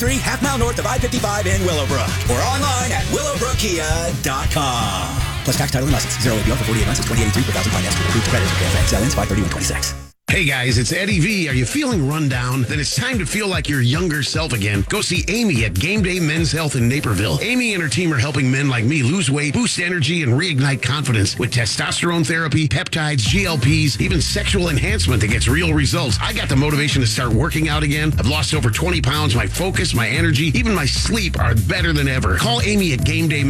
half mile north of I-55 in Willowbrook. Or online at willowbrookkia.com. Plus tax, title, and license. 0 APR for 48 months is $20.83 per thousand finance. Approved credit for KFX. Sell-ins 5/31/26. Hey guys, it's Eddie V. Are you feeling run down? Then it's time to feel like your younger self again. Go see Amy at Game Day Men's Health in Naperville. Amy and her team are helping men like me lose weight, boost energy, and reignite confidence with testosterone therapy, peptides, GLPs, even sexual enhancement that gets real results. I got the motivation to start working out again. I've lost over 20 pounds. My focus, my energy, even my sleep are better than ever. Call Amy at Game Day